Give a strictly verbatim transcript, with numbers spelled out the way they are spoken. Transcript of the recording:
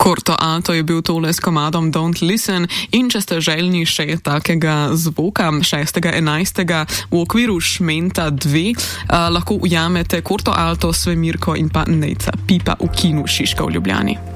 Corto Alto je bil tole s komadom Don't Listen in če ste željni še takega zvoka šestega enajstega v okviru Šmenta dve, uh, lahko ujamete Corto Alto, Svemirko in pa Nejca Pipa v kinu Šiška v Ljubljani.